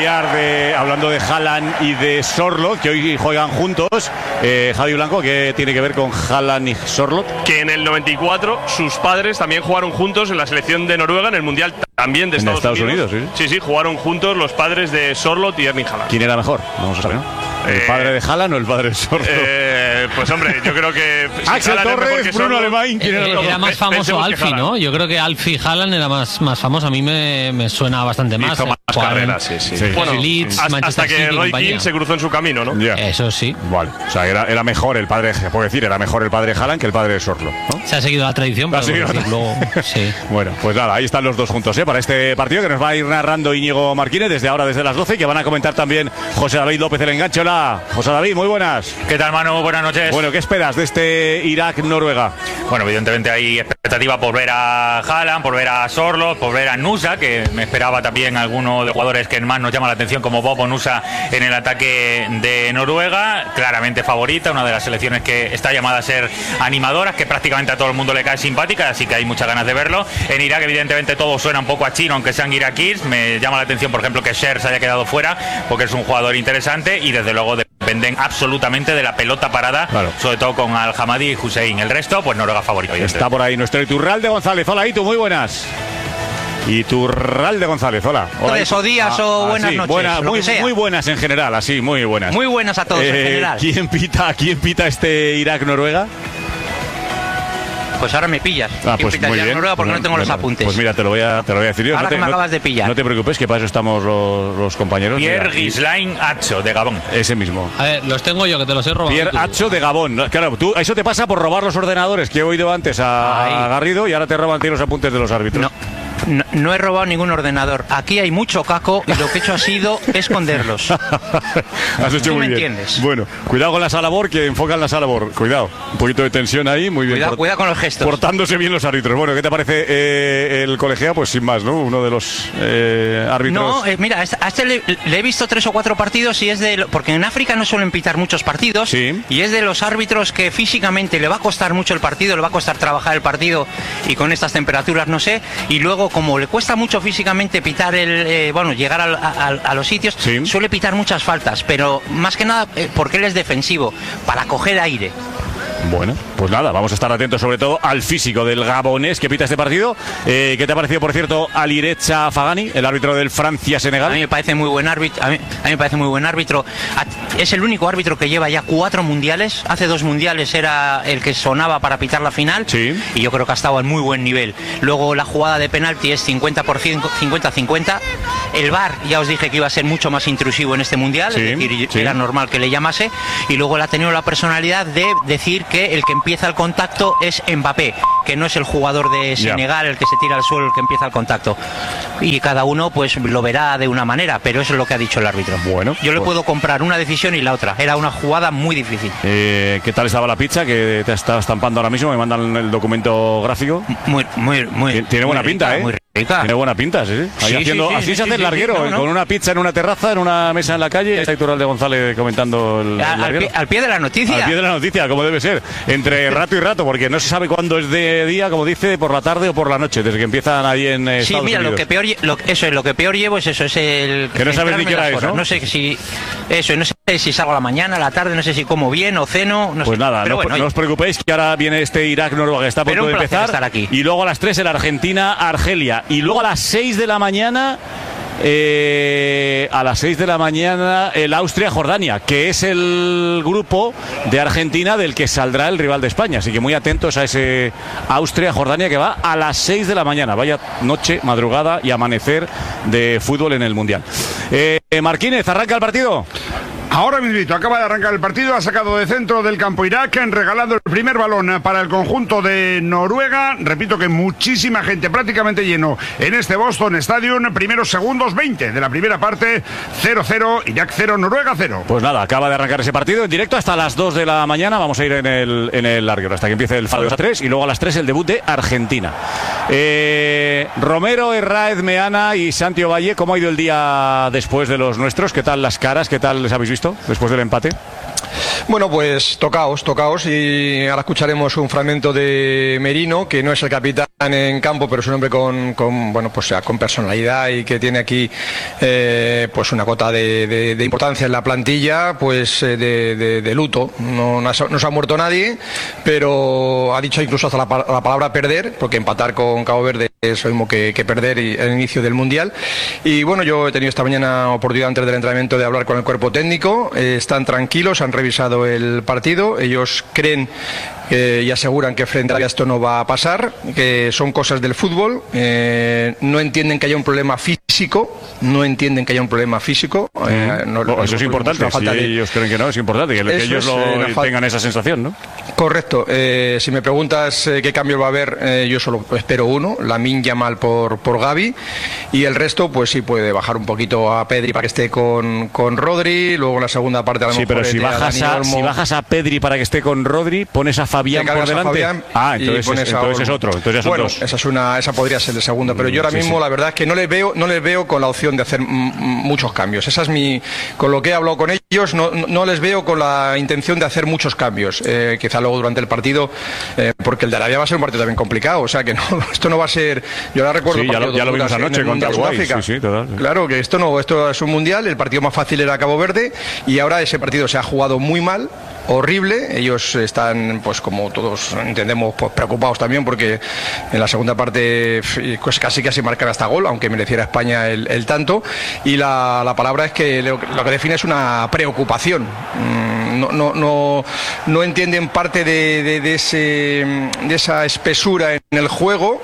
familiar hablando de Haaland y de Sorloth, que hoy juegan juntos. Javi Blanco, ¿qué tiene que ver con Haaland y Sorloth? Que en el 94 sus padres también jugaron juntos en la selección de Noruega en el Mundial también de Estados Unidos. Sí, jugaron juntos los padres de Sorloth y Erling Haaland. ¿Quién era mejor? Vamos a saber. ¿El padre de Haaland o el padre de Sorloth? Pues hombre, yo creo que Axel Torres, Bruno Alemán. Era más famoso Alfie, ¿no? Yo creo que Alfie Haaland era más famoso. A mí me suena bastante más. Hizo más carreras, sí. Bueno, Leeds, hasta que Roy Keane se cruzó en su camino, ¿no? Yeah. Eso sí. Vale. O sea, era mejor el padre, se puede decir, era mejor el padre de Haaland que el padre de Sorloth, ¿no? Se ha seguido la tradición, pero luego, sí. Bueno, pues nada, ahí están los dos juntos, para este partido que nos va a ir narrando Íñigo Marquínez desde ahora, desde las 12, que van a comentar también José David López, el enganche. Hola, José David, muy buenas. ¿Qué tal, Manu? Buenas noches. Bueno, ¿qué esperas de este Irak-Noruega? Bueno, evidentemente hay expectativa por ver a Haaland, por ver a Sorloth, por ver a Nusa, que me esperaba también alguno de los jugadores que más nos llama la atención, como Bobo Nusa en el ataque de Noruega. Claramente favorita, una de las selecciones que está llamada a ser animadoras, que prácticamente a todo el mundo le cae simpática, así que hay muchas ganas de verlo. En Irak, evidentemente, todo suena un poco a chino, aunque sean iraquíes. Me llama la atención, por ejemplo, que Sher se haya quedado fuera, porque es un jugador interesante y desde luego dependen absolutamente de la pelota parada, claro, sobre todo con Al-Hamadi y Hussein. El resto, pues Noruega favorito. Está por ahí nuestro Iturralde González. Hola, Itu, muy buenas. Iturralde González, hola. O días o buenas noches. Muy buenas en general, así, muy buenas. Muy buenas a todos en general. ¿Quién pita este Irak-Noruega? Pues ahora me pillas. Pues pita muy bien. Noruega porque no tengo los apuntes. Pues mira, te lo voy a decir yo. Ahora que me acabas de pillar. No te preocupes, que para eso estamos los compañeros. Pierre Ghislain Acho, de Gabón. Ese mismo. A ver, los tengo yo, que te los he robado. Pierre Acho, de Gabón. Claro, eso te pasa por robar los ordenadores que he oído antes a Garrido, y ahora te roban los apuntes de los árbitros. No he robado ningún ordenador. Aquí hay mucho caco y lo que he hecho ha sido esconderlos. Has hecho muy bien. ¿Entiendes? Bueno, cuidado con la salabor, que enfocan la salabor. Cuidado, un poquito de tensión ahí, muy bien. Cuidado con los gestos. Portándose bien los árbitros. Bueno, ¿qué te parece el colegiado? Pues sin más, ¿no? Uno de los árbitros. No, mira, a este le he visto 3 o 4 partidos y es porque en África no suelen pitar muchos partidos. Sí. Y es de los árbitros que físicamente le va a costar mucho el partido, le va a costar trabajar el partido, y con estas temperaturas no sé. Y luego, como le cuesta mucho físicamente pitar llegar a los sitios, sí, suele pitar muchas faltas, pero más que nada porque él es defensivo, para coger aire. Bueno, pues nada, vamos a estar atentos sobre todo al físico del gabonés que pita este partido. ¿Qué te ha parecido, por cierto, Alirecha Fagani, el árbitro del Francia-Senegal? A mí me parece muy buen árbitro. A mí me parece muy buen árbitro. Es el único árbitro que lleva ya 4 mundiales. Hace 2 mundiales era el que sonaba para pitar la final. Sí. Y yo creo que ha estado en muy buen nivel. Luego la jugada de penalti es 50-50. El VAR, ya os dije que iba a ser mucho más intrusivo en este mundial, sí, es decir, sí, era normal que le llamase. Y luego él ha tenido la personalidad de decir que el que empieza el contacto es Mbappé, que no es el jugador de Senegal el que se tira al suelo, el que empieza el contacto. Y cada uno pues lo verá de una manera, pero eso es lo que ha dicho el árbitro. Bueno, yo le puedo comprar una decisión y la otra. Era una jugada muy difícil. ¿Qué tal estaba la pizza que te está estampando ahora mismo? Me mandan el documento gráfico. Muy. Tiene buena pinta, ¿eh? Muy rica. Tiene buena pinta, sí. Así se hace el larguero, con una pizza en una terraza, en una mesa en la calle. Está Iturralde González comentando el larguero. Al pie de la noticia. Al pie de la noticia, como debe ser. Entre rato y rato, porque no se sabe cuándo es de día, como dice, por la tarde o por la noche, desde que empiezan ahí en Estados Unidos. Lo que peor llevo es eso, es el... Que no sabes ni qué hora es, ¿no? No sé si... no sé si salgo a la mañana, a la tarde, no sé si como bien o ceno. No pues sé. Nada, no os preocupéis, que ahora viene este Irak-Noruega que está a punto de empezar. Estar aquí. Y luego a las 3 el Argentina-Argelia. Y luego a las 6 de la mañana... el Austria-Jordania, que es el grupo de Argentina del que saldrá el rival de España, así que muy atentos a ese Austria-Jordania que va a las 6 de la mañana. Vaya noche, madrugada y amanecer de fútbol en el Mundial. Marquínez, ¿arranca el partido? Ahora mismo acaba de arrancar el partido, ha sacado de centro del campo Irak, regalando el primer balón para el conjunto de Noruega. Repito que muchísima gente, prácticamente lleno en este Boston Stadium. Primeros segundos, 20 de la primera parte, 0-0, Irak 0, Noruega 0. Pues nada, acaba de arrancar ese partido en directo hasta las 2 de la mañana. Vamos a ir en el larguero hasta que empiece el fado a 3 y luego a las 3 el debut de Argentina. Romero, Herráez, Meana y Santi Valle, ¿cómo ha ido el día después de los nuestros? ¿Qué tal las caras? ¿Qué tal les habéis visto después del empate? Bueno, pues tocaos y ahora escucharemos un fragmento de Merino, que no es el capitán en campo, pero es un hombre con personalidad y que tiene aquí pues una cota de importancia en la plantilla, pues de luto. No se ha muerto nadie, pero ha dicho incluso hasta la palabra perder, porque empatar con Cabo Verde es lo mismo que perder el inicio del Mundial. Y bueno, yo he tenido esta mañana oportunidad antes del entrenamiento de hablar con el cuerpo técnico. Están tranquilos, han revisado el partido, ellos creen y aseguran que frente a esto no va a pasar, que son cosas del fútbol, no entienden que haya un problema físico, eso es importante, si ellos creen que no, es importante que ellos tengan esa sensación, ¿no? Correcto. Si me preguntas qué cambio va a haber, yo solo espero uno, Lamine Yamal por Gavi, y el resto pues sí puede bajar un poquito a Pedri para que esté con Rodri, luego en la segunda parte a lo mejor... Sí, pero si bajas a Pedri para que esté con Rodri, pones a Fabián por delante. Entonces es otro. Entonces ya son dos. Esa podría ser el segundo, pero yo ahora mismo la verdad es que no les veo con la opción de hacer muchos cambios. Esa es con lo que he hablado con ellos, no les veo con la intención de hacer muchos cambios. Quizá luego durante el partido, porque el de Arabia va a ser un partido también complicado, o sea que esto no va a ser... Yo ahora recuerdo ya lo vimos anoche contra Sudáfrica. Claro que esto es un mundial, el partido más fácil era Cabo Verde y ahora ese partido se ha jugado muy mal, horrible. Ellos están, pues como todos entendemos, pues preocupados también porque en la segunda parte pues casi marcan hasta gol, aunque mereciera España el tanto, y la palabra es que lo que define es una preocupación. No entienden parte de esa espesura en el juego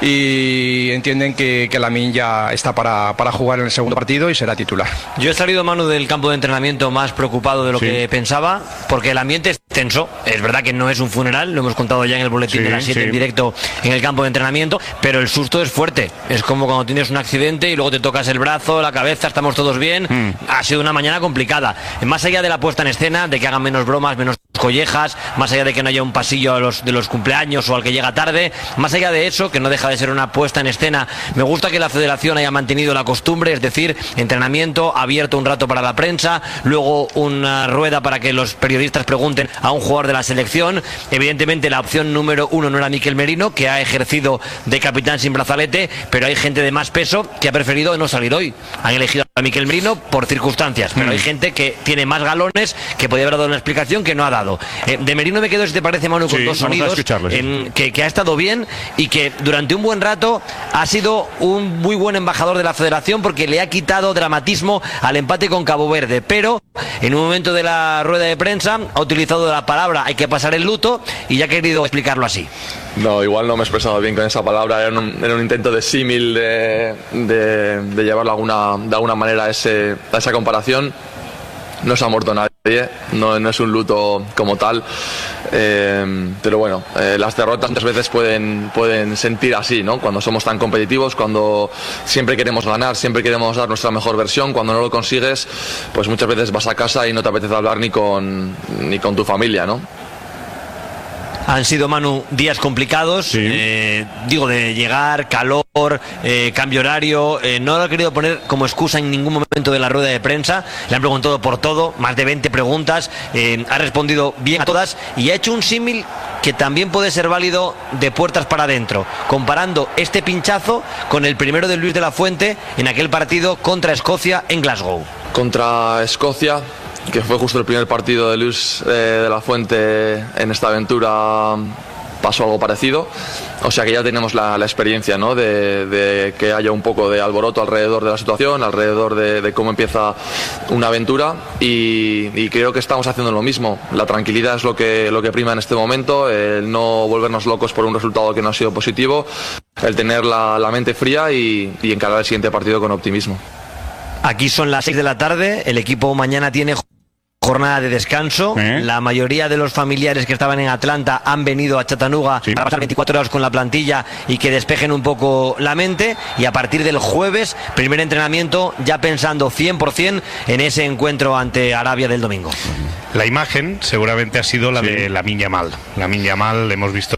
y entienden que Lamine ya está para jugar en el segundo partido y será titular. Yo he salido, Manu, del campo de entrenamiento más preocupado de lo que pensaba, porque el ambiente es tenso. Es verdad que no es un funeral, lo hemos contado ya en el boletín de las 7 en directo en el campo de entrenamiento, pero el susto es fuerte. Es como cuando tienes un accidente y luego te tocas el brazo, la cabeza, estamos todos bien. Ha sido una mañana complicada. Más allá de la puesta en escena, de que hagan menos bromas, menos collejas, más allá de que no haya un pasillo de los cumpleaños o al que llega tarde, más allá de eso, que no deja de ser una puesta en escena, me gusta que la federación haya mantenido la costumbre, es decir, entrenamiento abierto un rato para la prensa, luego una rueda para que los periodistas pregunten a un jugador de la selección. Evidentemente la opción número 1 no era Mikel Merino, que ha ejercido de capitán sin brazalete, pero hay gente de más peso que ha preferido no salir hoy. Han elegido a Mikel Merino por circunstancias, pero hay gente que tiene más galones, que podría haber dado una explicación que no ha dado. De Merino me quedo, si te parece, Manu, con dos sonidos, que ha estado bien y que durante un buen rato ha sido un muy buen embajador de la federación, porque le ha quitado dramatismo al empate con Cabo Verde, pero en un momento de la rueda de prensa ha utilizado la palabra hay que pasar el luto y ya ha querido explicarlo así. No, igual no me he expresado bien con esa palabra, era un intento de símil de llevarlo de alguna manera a esa comparación. No se ha muerto nadie, no es un luto como tal, pero bueno, las derrotas muchas veces pueden sentir así, ¿no? Cuando somos tan competitivos, cuando siempre queremos ganar, siempre queremos dar nuestra mejor versión, cuando no lo consigues, pues muchas veces vas a casa y no te apetece hablar ni con tu familia, ¿no? Han sido, Manu, días complicados, digo, de llegar, calor, cambio horario, no lo ha querido poner como excusa en ningún momento de la rueda de prensa, le han preguntado por todo, más de 20 preguntas, ha respondido bien a todas y ha hecho un símil que también puede ser válido de puertas para adentro, comparando este pinchazo con el primero de Luis de la Fuente en aquel partido contra Escocia en Glasgow. Contra Escocia, que fue justo el primer partido de Luis de la Fuente en esta aventura, pasó algo parecido, o sea que ya tenemos la experiencia, ¿no? de que haya un poco de alboroto alrededor de la situación, alrededor de cómo empieza una aventura, y creo que estamos haciendo lo mismo. La tranquilidad es lo que prima en este momento, el no volvernos locos por un resultado que no ha sido positivo, el tener la mente fría y encarar el siguiente partido con optimismo. Aquí son las 6 de la tarde, el equipo mañana tiene jornada de descanso. La mayoría de los familiares que estaban en Atlanta han venido a Chattanooga para pasar 24 horas con la plantilla y que despejen un poco la mente, y a partir del jueves, primer entrenamiento, ya pensando 100% en ese encuentro ante Arabia del domingo. La imagen seguramente ha sido la de Lamine Yamal. Lamine Yamal, hemos visto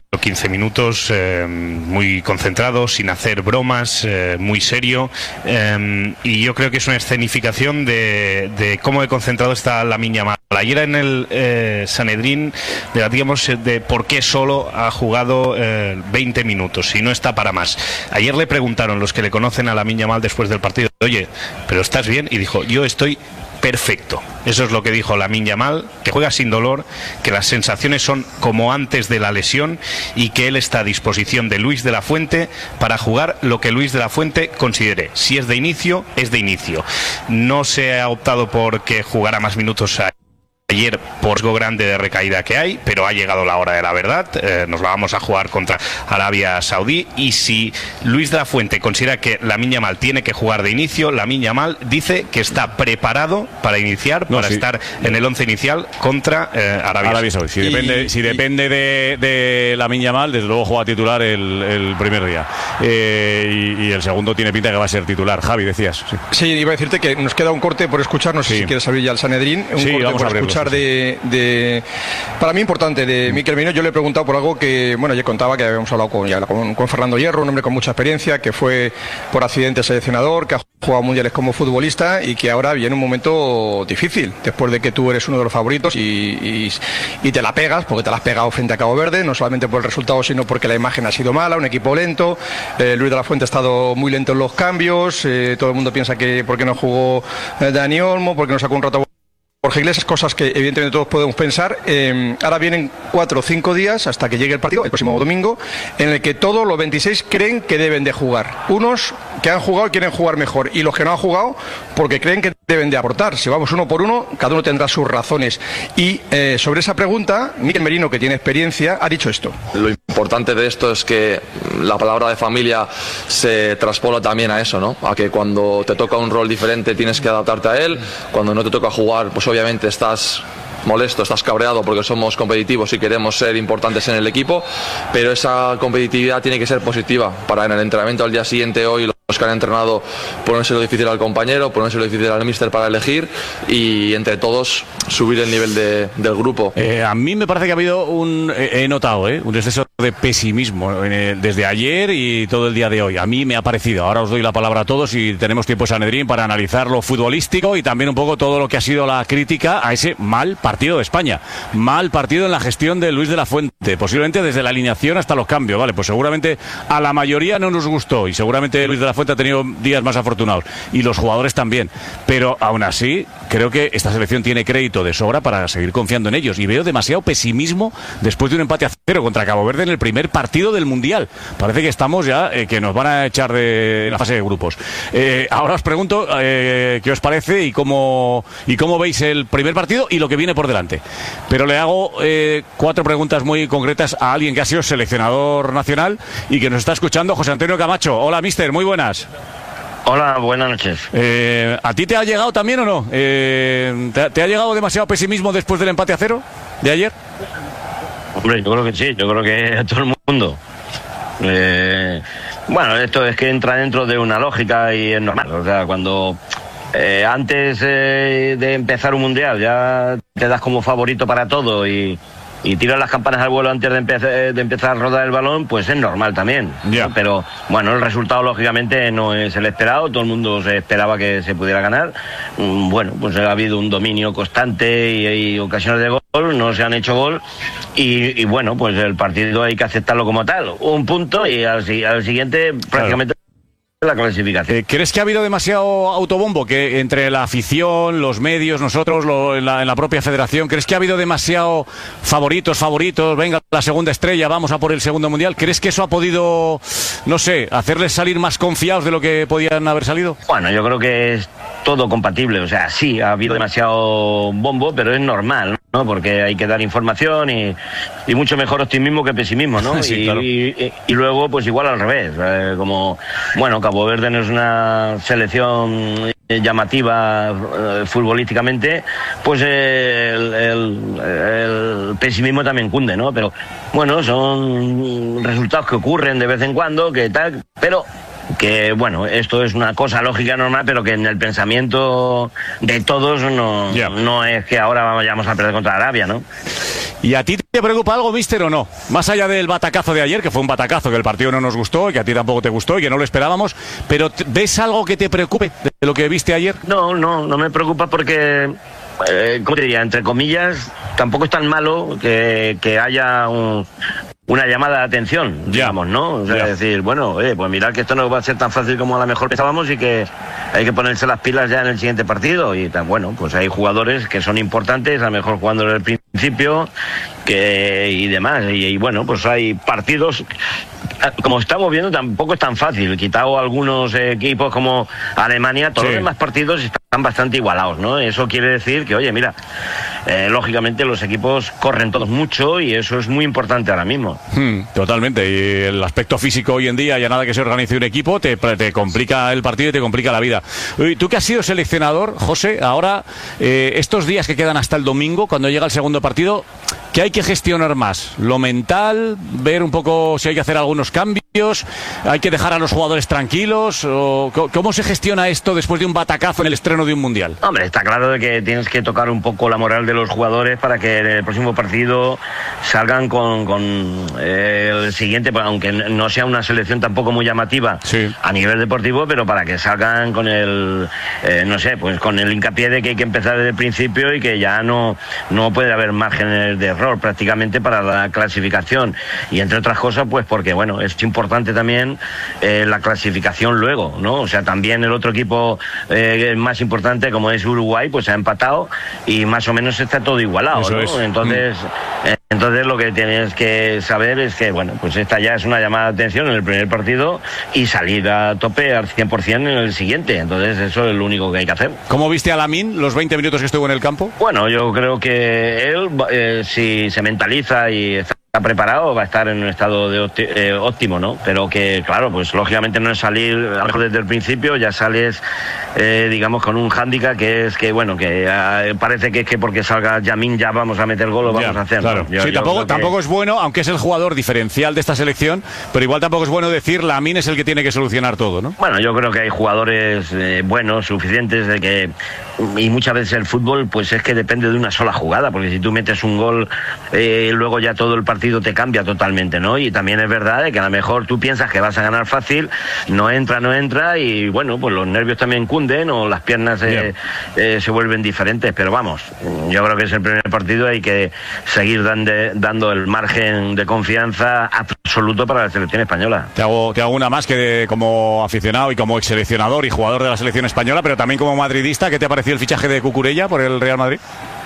15 minutos muy concentrado, sin hacer bromas, muy serio, y yo creo que es una escenificación de cómo de concentrado está Lamine Yamal. Ayer en el Sanedrín debatíamos de por qué solo ha jugado 20 minutos, si no está para más. Ayer le preguntaron los que le conocen a Lamine Yamal después del partido, oye, ¿pero estás bien? Y dijo, yo estoy perfecto. Eso es lo que dijo Lamine Yamal, que juega sin dolor, que las sensaciones son como antes de la lesión y que él está a disposición de Luis de la Fuente para jugar lo que Luis de la Fuente considere. Si es de inicio, es de inicio. No se ha optado por que jugara más minutos ayer por algo grande de recaída que hay, pero ha llegado la hora de la verdad. Nos la vamos a jugar contra Arabia Saudí, y si Luis de la Fuente considera que Lamine Yamal tiene que jugar de inicio, Lamine Yamal dice que está preparado para iniciar, estar en el 11 inicial contra Arabia Saudí. Si depende de Lamine Yamal, desde luego juega titular el primer día, y el segundo tiene pinta que va a ser titular. Javi, decías. Sí, iba a decirte que nos queda un corte por escuchar, no sé si quieres abrir ya el Sanedrín, corte vamos por a escuchar para mí importante, de Mikel Merino. Yo le he preguntado por algo que, bueno, ya contaba que habíamos hablado con Fernando Hierro, un hombre con mucha experiencia, que fue por accidente seleccionador, que ha jugado mundiales como futbolista y que ahora viene un momento difícil, después de que tú eres uno de los favoritos y te la pegas, porque te la has pegado frente a Cabo Verde, no solamente por el resultado, sino porque la imagen ha sido mala, un equipo lento. Luis de la Fuente ha estado muy lento en los cambios, todo el mundo piensa que por qué no jugó Dani Olmo, por qué no sacó un rato Jorge Iglesias, cosas que evidentemente todos podemos pensar. Ahora vienen 4 o 5 días hasta que llegue el partido, el próximo domingo, en el que todos los 26 creen que deben de jugar. Unos que han jugado quieren jugar mejor, y los que no han jugado porque creen que deben de aportar. Si vamos uno por uno, cada uno tendrá sus razones. Y sobre esa pregunta, Mikel Merino, que tiene experiencia, ha dicho esto. Lo importante de esto es que la palabra de familia se traspola también a eso, ¿no? A que cuando te toca un rol diferente tienes que adaptarte a él, cuando no te toca jugar, pues obviamente estás molesto, estás cabreado porque somos competitivos y queremos ser importantes en el equipo, pero esa competitividad tiene que ser positiva para en el entrenamiento al día siguiente, hoy los que han entrenado, ponérselo difícil al compañero, ponérselo difícil al míster para elegir, y entre todos subir el nivel del grupo. A mí me parece que ha habido he notado un exceso de pesimismo desde ayer y todo el día de hoy. A mí me ha parecido. Ahora os doy la palabra a todos y tenemos tiempo, Sanedrín, para analizar lo futbolístico y también un poco todo lo que ha sido la crítica a ese mal partido de España. Mal partido en la gestión de Luis de la Fuente, posiblemente desde la alineación hasta los cambios. Vale, pues seguramente a la mayoría no nos gustó, y seguramente Luis de la Fuente ha tenido días más afortunados, y los jugadores también, pero aún así creo que esta selección tiene crédito de sobra para seguir confiando en ellos, y veo demasiado pesimismo después de un empate a 0 contra Cabo Verde en el primer partido del Mundial. Parece que estamos ya, que nos van a echar de la fase de grupos. Ahora os pregunto qué os parece y cómo veis el primer partido y lo que viene por delante, pero le hago 4 preguntas muy concretas a alguien que ha sido seleccionador nacional y que nos está escuchando, José Antonio Camacho. Hola, mister, muy buenas. Hola, buenas noches. ¿A ti te ha llegado también o no? ¿Te ha llegado demasiado pesimismo después del empate a 0 de ayer? Hombre, yo creo que sí, yo creo que a todo el mundo. Bueno, esto es que entra dentro de una lógica y es normal. O sea, cuando antes de empezar un mundial ya te das como favorito para todo y tiras las campanas al vuelo antes de empezar a rodar el balón, pues es normal también. Yeah. ¿No? Pero bueno, el resultado lógicamente no es el esperado, todo el mundo se esperaba que se pudiera ganar. Bueno, pues ha habido un dominio constante y ocasiones de gol, no se han hecho gol, y bueno, pues el partido hay que aceptarlo como tal, un punto, y al siguiente prácticamente... Claro. La clasificación. ¿Crees que ha habido demasiado autobombo que entre la afición, los medios, nosotros, en la propia federación? ¿Crees que ha habido demasiado favoritos? Venga, la segunda estrella, vamos a por el segundo mundial. ¿Crees que eso ha podido, no sé, hacerles salir más confiados de lo que podían haber salido? Bueno, yo creo que es todo compatible. O sea, sí, ha habido demasiado bombo, pero es normal, ¿no? Porque hay que dar información y mucho mejor optimismo que pesimismo, ¿no? Sí, claro. Y luego, pues igual al revés. Como, bueno, Cabo Verde no es una selección llamativa futbolísticamente, pues el pesimismo también cunde, ¿no? Pero bueno, son resultados que ocurren de vez en cuando, que tal, pero que bueno, esto es una cosa lógica, normal, pero que en el pensamiento de todos no es que ahora vayamos a perder contra Arabia, ¿no? ¿Y a ti te preocupa algo, míster, o no? Más allá del batacazo de ayer, que fue un batacazo, que el partido no nos gustó y que a ti tampoco te gustó y que no lo esperábamos, pero ¿ves algo que te preocupe de lo que viste ayer? No me preocupa porque, ¿cómo te diría? Entre comillas, tampoco es tan malo que haya una llamada de atención, digamos, ¿no? O sea, decir, bueno, pues mirad que esto no va a ser tan fácil como a lo mejor pensábamos y que hay que ponerse las pilas ya en el siguiente partido. Y bueno, pues hay jugadores que son importantes, a lo mejor jugando desde el principio y demás. Y bueno, pues hay partidos, como estamos viendo, tampoco es tan fácil. Quitado algunos equipos como Alemania, todos los demás partidos están bastante igualados, ¿no? Eso quiere decir que, oye, mira, lógicamente los equipos corren todos mucho y eso es muy importante ahora mismo. Totalmente, y el aspecto físico hoy en día, ya nada que se organice un equipo, te complica el partido y te complica la vida. Tú que has sido seleccionador, José, ahora, estos días que quedan hasta el domingo, cuando llega el segundo partido, ¿qué hay que gestionar más? ¿Lo mental? ¿Ver un poco si hay que hacer algunos cambios? ¿Hay que dejar a los jugadores tranquilos? ¿O cómo se gestiona esto después de un batacazo en el estreno de un mundial? Hombre, está claro de que tienes que tocar un poco la moral de los jugadores para que en el próximo partido salgan con el siguiente, aunque no sea una selección tampoco muy llamativa a nivel deportivo, pero para que salgan con el con el hincapié de que hay que empezar desde el principio y que ya no puede haber márgenes de error prácticamente para la clasificación. Y entre otras cosas, pues porque bueno, es importante también la clasificación luego, ¿no? O sea, también el otro equipo más importante, como es Uruguay, pues ha empatado y más o menos está todo igualado, ¿no? Entonces lo que tienes que saber es que, bueno, pues esta ya es una llamada de atención en el primer partido y salir a tope al 100% en el siguiente. Entonces eso es lo único que hay que hacer. ¿Cómo viste a Lamine los 20 minutos que estuvo en el campo? Bueno, yo creo que él, si se mentaliza y está preparado, va a estar en un estado de óptimo, ¿no? Pero que, claro, pues lógicamente no es salir a lo mejor desde el principio, ya sales, digamos, con un hándicap que es que, bueno, que parece que es que porque salga Yamin ya vamos a meter gol o vamos a hacer. Claro. Sí, tampoco es bueno, aunque es el jugador diferencial de esta selección, pero igual tampoco es bueno decir Lamine es el que tiene que solucionar todo, ¿no? Bueno, yo creo que hay jugadores buenos, suficientes, de que, y muchas veces el fútbol, pues es que depende de una sola jugada, porque si tú metes un gol, luego ya todo el partido te cambia totalmente, ¿no? Y también es verdad de que a lo mejor tú piensas que vas a ganar fácil, no entra y bueno, pues los nervios también cunden o las piernas se vuelven diferentes, pero vamos, yo creo que es el primer partido, hay que seguir dando el margen de confianza absoluto para la selección española. Te hago una más que como aficionado y como ex seleccionador y jugador de la selección española, pero también como madridista. ¿Qué te ha parecido el fichaje de Cucurella por el Real Madrid?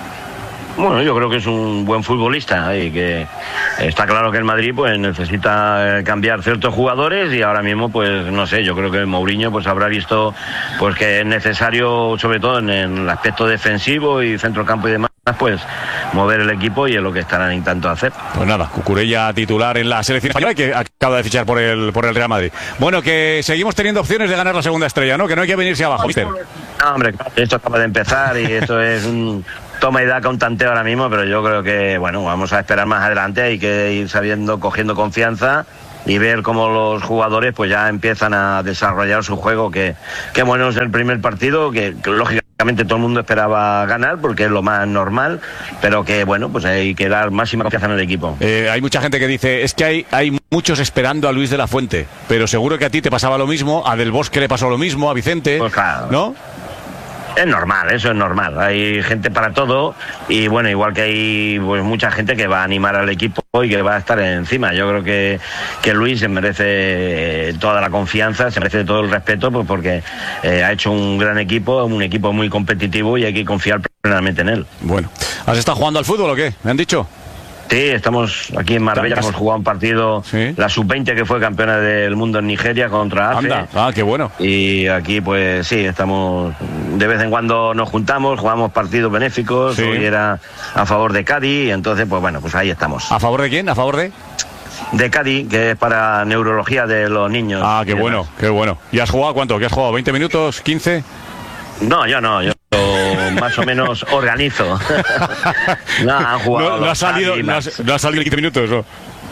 Bueno, yo creo que es un buen futbolista y que está claro que el Madrid pues necesita cambiar ciertos jugadores y ahora mismo pues no sé, yo creo que Mourinho pues habrá visto pues que es necesario, sobre todo en el aspecto defensivo y centrocampo y demás, pues mover el equipo y es lo que estarán intentando hacer. Pues nada, Cucurella titular en la selección española y que acaba de fichar por el Real Madrid. Bueno, que seguimos teniendo opciones de ganar la segunda estrella, ¿no? Que no hay que venirse abajo, ¿viste? No, hombre, esto acaba de empezar y esto es un toma y daca, un tanteo ahora mismo, pero yo creo que, bueno, vamos a esperar más adelante, hay que ir cogiendo confianza y ver cómo los jugadores pues ya empiezan a desarrollar su juego, que bueno, es el primer partido, que lógicamente todo el mundo esperaba ganar porque es lo más normal, pero que bueno, pues hay que dar máxima confianza en el equipo. Hay mucha gente que dice, es que hay muchos esperando a Luis de la Fuente, pero seguro que a ti te pasaba lo mismo, a Del Bosque le pasó lo mismo, a Vicente, pues claro, ¿no? Es normal, eso es normal. Hay gente para todo y bueno, igual que hay pues mucha gente que va a animar al equipo y que va a estar encima. Yo creo que Luis se merece toda la confianza, se merece todo el respeto, pues porque ha hecho un gran equipo, un equipo muy competitivo y hay que confiar plenamente en él. Bueno, ¿has estado jugando al fútbol o qué? ¿Me han dicho? Sí, estamos aquí en Marbella, hemos jugado un partido, la Sub-20 que fue campeona del mundo en Nigeria contra AFE. Anda. Ah, qué bueno. Y aquí pues sí, estamos, de vez en cuando nos juntamos, jugamos partidos benéficos, hoy era a favor de Cádiz, y entonces pues bueno, pues ahí estamos. ¿A favor de quién? ¿A favor de...? De Cádiz, que es para neurología de los niños. Ah, qué bueno, qué bueno. ¿Y has jugado cuánto? ¿Qué has jugado? ¿20 minutos? ¿15? No, yo más o menos organizo. No ha salido 15 minutos, ¿no?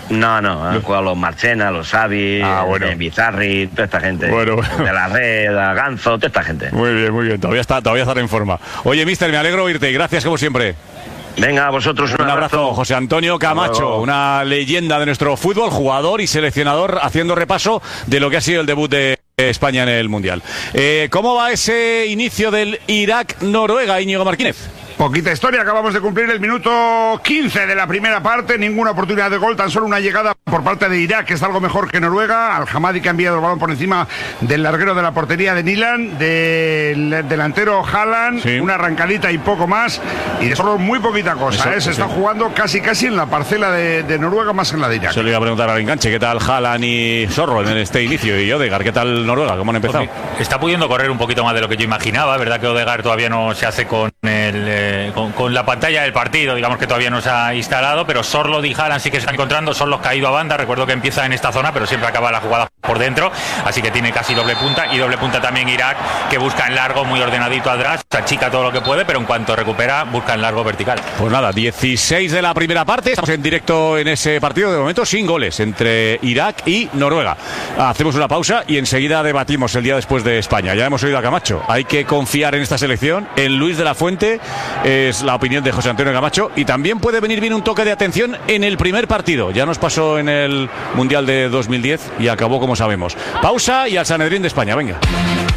No, han jugado los Marchena, los Xavi, Bizarri, toda esta gente. Bueno. De la Red, Ganzo, toda esta gente. Muy bien. Todavía está en forma. Oye, mister, me alegro oírte y gracias como siempre. Venga, a vosotros un abrazo. José Antonio Camacho, una leyenda de nuestro fútbol, jugador y seleccionador, haciendo repaso de lo que ha sido el debut de España en el Mundial. ¿Cómo va ese inicio del Irak-Noruega, Íñigo Martínez? Poquita historia, acabamos de cumplir el minuto 15 de la primera parte, ninguna oportunidad de gol, tan solo una llegada por parte de Irak, que está algo mejor que Noruega. Al-Hamadi que ha enviado el balón por encima del larguero de la portería de Nilan, del delantero Haaland, una arrancadita y poco más, y de solo muy poquita cosa, se está jugando casi en la parcela de Noruega, más en la de Irak. Se le iba a preguntar al enganche, ¿qué tal Haaland y Zorro en este inicio? Y Odegaard, ¿qué tal Noruega? ¿Cómo han empezado? Está pudiendo correr un poquito más de lo que yo imaginaba, ¿verdad? Que Odegaard todavía no se hace con la pantalla del partido, digamos que todavía no se ha instalado, pero Sorloth y Haaland sí que se están encontrando. Sorloth caído a banda, recuerdo que empieza en esta zona, pero siempre acaba la jugada por dentro, así que tiene casi doble punta, y doble punta también Irak, que busca en largo, muy ordenadito atrás, se achica todo lo que puede, pero en cuanto recupera, busca en largo vertical. Pues nada, 16 de la primera parte, estamos en directo en ese partido, de momento sin goles, entre Irak y Noruega. Hacemos una pausa y enseguida debatimos el día después de España. Ya hemos oído a Camacho, hay que confiar en esta selección, en Luis de la Fuente, es la opinión de José Antonio Camacho, y también puede venir bien un toque de atención en el primer partido. Ya nos pasó en el Mundial de 2010 y acabó como sabemos. Pausa y al Sanedrín de España, venga.